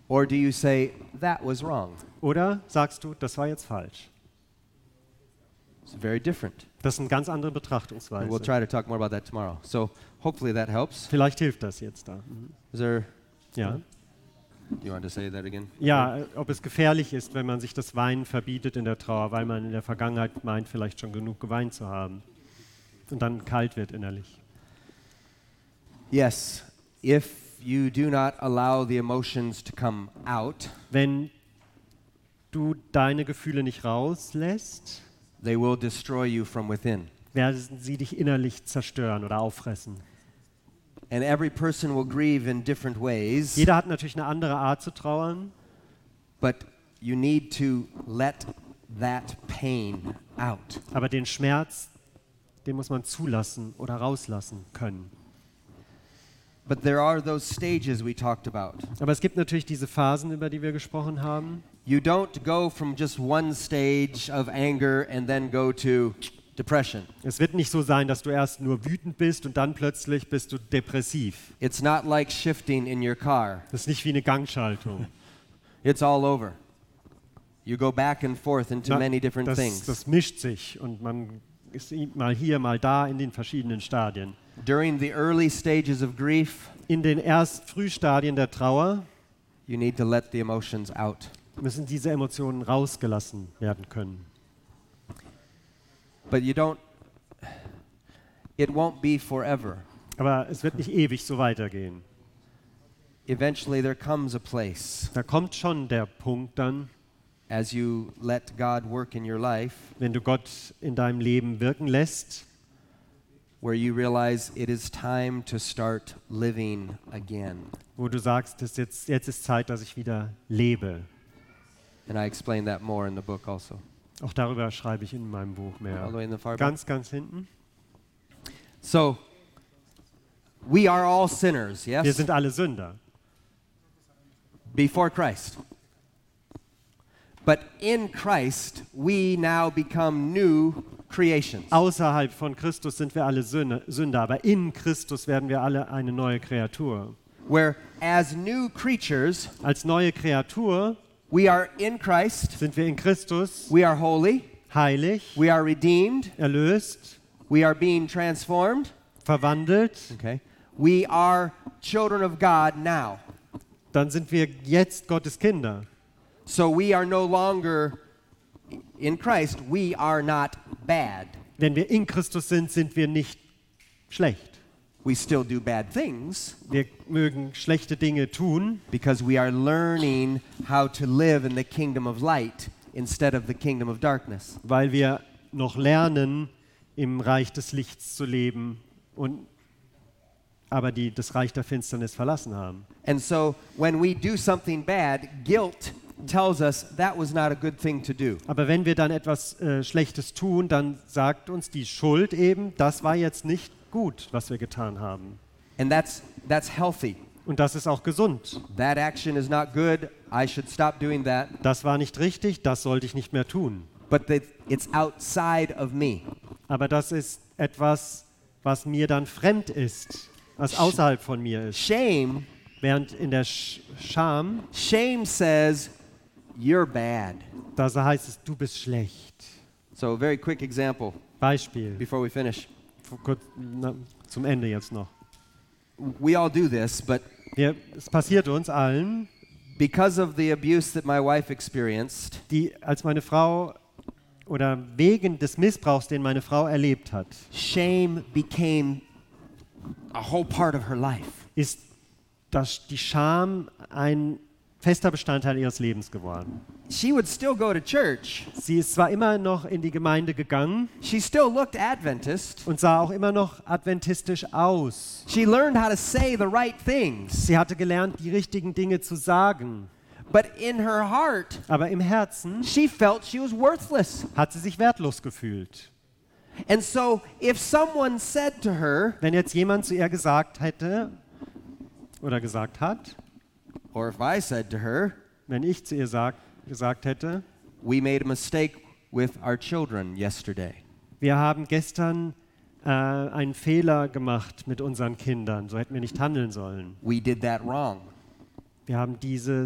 Or do you say, that was wrong? Oder sagst du, das war jetzt falsch? It's very different. Das ist eine ganz andere And Betrachtungsweise. we'll try to talk more about that tomorrow. So hopefully that helps. Vielleicht hilft das jetzt da. Is there, Ja. do you want to say that again? Ja, ob es gefährlich ist, wenn man sich das Weinen verbietet in der Trauer, weil man in der Vergangenheit meint, vielleicht schon genug geweint zu haben und dann kalt wird innerlich. Yes, if you do not allow the emotions to come out, Wenn du deine Gefühle nicht rauslässt, they will destroy you from within. werden sie dich innerlich zerstören oder auffressen. And every person will grieve in different ways, Jeder hat natürlich eine andere Art zu trauern, but you need to let that pain out. aber den Schmerz, den muss man zulassen oder rauslassen können. But there are those stages we talked about. Aber es gibt natürlich diese Phasen, über die wir gesprochen haben. You don't go from just one stage of anger and then go to depression. Es wird nicht so sein, dass du erst nur wütend bist und dann plötzlich bist du depressiv. It's not like shifting in your car. Das ist nicht wie eine Gangschaltung. It's all over. You go back and forth into many different things. Das mischt sich und man ist mal hier, mal da in den verschiedenen Stadien. During the early stages of grief, In den Frühstadien der Trauer you need to let the emotions out. müssen diese Emotionen rausgelassen werden können. But you don't, it won't be forever. Aber es wird nicht ewig so weitergehen. Eventually there comes a place Da kommt schon der Punkt dann, as you let God work in your life wenn du Gott in deinem Leben wirken lässt, where you realize it is time to start living again. wo du sagst, jetzt ist Zeit, dass ich wieder lebe. And I explain that more in the book also. Auch darüber schreibe ich in meinem Buch All the mehr. way in the far back. Ganz hinten. So, we are all sinners, Wir yes? sind alle Sünder. Before Christ. But in Christ, we now become new creations. Außerhalb von Christus sind wir alle Sünder, aber in Christus werden wir alle eine neue Kreatur. Where as new creatures, Als neue Kreatur we are in Christ, sind wir in Christus we are holy, heilig, we are redeemed, erlöst, we are being transformed, verwandelt. okay? We are children of God now. Dann sind wir jetzt Gottes Kinder. So we are no longer in Christ, we are not bad. Wenn wir in Christus sind, sind wir nicht schlecht. We still do bad things Wir mögen schlechte Dinge tun, because we are learning how to live in the kingdom of light instead of the kingdom of darkness. weil wir noch lernen, im Reich des Lichts zu leben und aber das Reich der Finsternis verlassen haben. And so when we do something bad, guilt tells us that was not a good thing to do. Aber wenn wir dann etwas Schlechtes tun, dann sagt uns die Schuld eben, das war jetzt nicht gut, was wir getan haben. And that's healthy. Und das ist auch gesund. That action is not good. I should stop doing that. Das war nicht richtig, das sollte ich nicht mehr tun. But it's outside of me. Aber das ist etwas, was mir dann fremd ist, was außerhalb von mir ist. Shame, Während in der Scham, shame says you're bad. da heißt es, du bist schlecht. So a very quick example Beispiel, before we finish. Zum Ende jetzt noch. We all do this, but Es passiert uns allen, because of the abuse that my wife experienced, als meine Frau oder wegen des Missbrauchs, den meine Frau erlebt hat, shame became a whole part of her life. ist die Scham ein fester Bestandteil ihres Lebens geworden. She would still go to church. Sie ist zwar immer noch in die Gemeinde gegangen She still looked Adventist. und sah auch immer noch adventistisch aus. She learned how to say the right things. Sie hatte gelernt, die richtigen Dinge zu sagen. But in her heart, Aber im Herzen she felt she was worthless. hat sie sich wertlos gefühlt. And so if someone said to her, Wenn jetzt jemand zu ihr gesagt hätte oder gesagt hat, or if I said to her, wenn ich zu ihr gesagt hätte, we made a mistake with our children yesterday. wir haben gestern einen Fehler gemacht mit unseren Kindern, so hätten wir nicht handeln sollen. We did that wrong. Wir haben diese